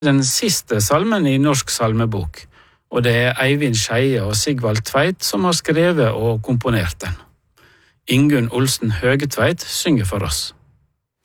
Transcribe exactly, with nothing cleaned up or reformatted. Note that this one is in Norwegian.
Den siste salmen i Norsk salmebok, og det er Eivind Skeie og Sigvald Tveit som har skrevet og komponert den. Ingunn Olsen Høgetveit synger for oss.